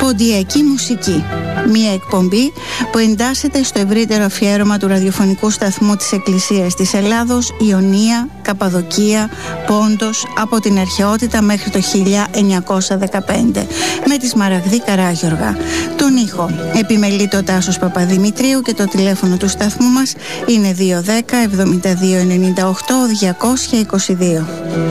Ποντιακή μουσική. Μια εκπομπή που εντάσσεται στο ευρύτερο αφιέρωμα του ραδιοφωνικού σταθμού της Εκκλησίας της Ελλάδος, Ιωνία, Καπαδοκία, Πόντος, από την αρχαιότητα μέχρι το 1915, με τη Σμαραγδή Καράγιοργα. Τον ήχο επιμελείται ο Τάσος Παπαδημητρίου και το τηλέφωνο του σταθμού μας είναι 210 72 98 222.